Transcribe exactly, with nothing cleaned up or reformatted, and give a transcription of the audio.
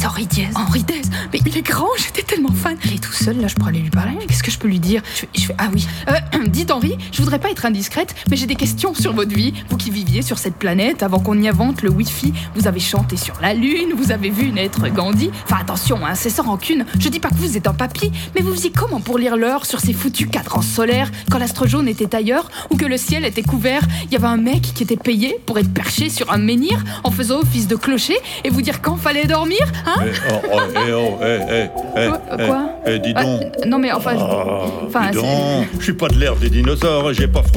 C'est Henri Diez. Henri Diez. Mais il est grand, j'étais tellement fan. Il est tout seul, là, je pourrais aller lui parler. Qu'est-ce que je peux lui dire? je fais, je fais, ah oui. Euh, dites Henri, je voudrais pas être indiscrète, mais j'ai des questions sur votre vie. Vous qui viviez sur cette planète avant qu'on y invente le Wi-Fi, vous avez chanté sur la Lune, vous avez vu naître Gandhi. Enfin, attention, hein, c'est sans rancune. Je dis pas que vous êtes un papy, mais vous faisiez comment pour lire l'heure sur ces foutus cadrans solaires quand l'astre jaune était ailleurs ou que le ciel était couvert? Il y avait un mec qui était payé pour être perché sur un menhir en faisant office de clocher et vous dire quand fallait dormir, hein? Eh oh, oh, eh oh, eh, eh, eh, Quoi, quoi eh, eh, dis donc. Ah, non mais enfin, Ah, enfin, dis c'est- donc. Je suis pas de l'ère des dinosaures, j'ai pas